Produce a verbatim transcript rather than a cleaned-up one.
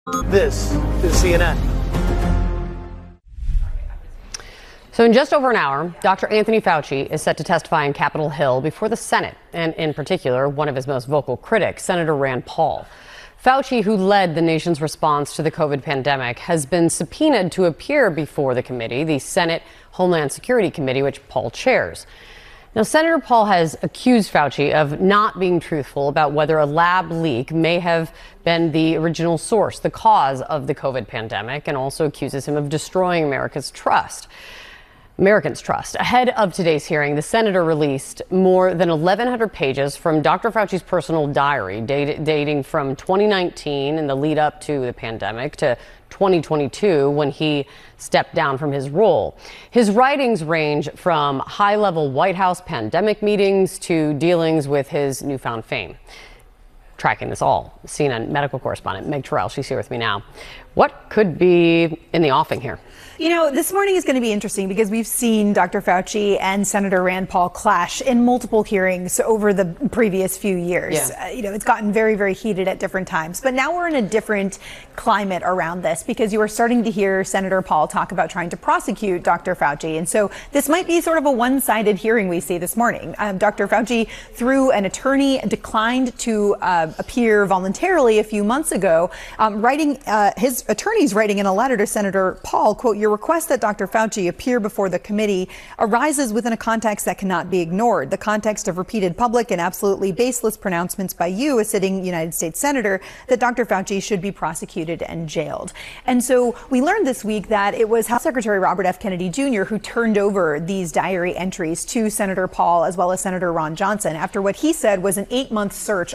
This is C N N. So in just over an hour, Doctor Anthony Fauci is set to testify on Capitol Hill before the Senate, and in particular, one of his most vocal critics, Senator Rand Paul. Fauci, who led the nation's response to the COVID pandemic, has been subpoenaed to appear before the committee, the Senate Homeland Security Committee, which Paul chairs. Now, Senator Paul has accused Fauci of not being truthful about whether a lab leak may have been the original source, the cause of the COVID pandemic, and also accuses him of destroying America's trust. Americans' trust. Ahead of today's hearing, the senator released more than eleven hundred pages from Doctor Fauci's personal diary, date, dating from twenty nineteen in the lead up to the pandemic to twenty twenty-two when he stepped down from his role. His writings range from high-level White House pandemic meetings to dealings with his newfound fame. Tracking this all, C N N medical correspondent Meg Terrell, she's here with me now. What could be in the offing here? You know, this morning is going to be interesting because we've seen Doctor Fauci and Senator Rand Paul clash in multiple hearings over the previous few years. Yeah. Uh, you know, it's gotten very, very heated at different times. But now we're in a different climate around this because you are starting to hear Senator Paul talk about trying to prosecute Doctor Fauci. And so this might be sort of a one-sided hearing we see this morning. Um, Doctor Fauci, through an attorney, declined to uh, appear voluntarily a few months ago, um, writing uh, his attorney's writing in a letter to Senator Paul, quote, "Your request that Doctor Fauci appear before the committee arises within a context that cannot be ignored, the context of repeated public and absolutely baseless pronouncements by you, a sitting United States senator, that Doctor Fauci should be prosecuted and jailed." And so we learned this week that it was House Secretary Robert F. Kennedy Junior who turned over these diary entries to Senator Paul as well as Senator Ron Johnson after what he said was an eight-month search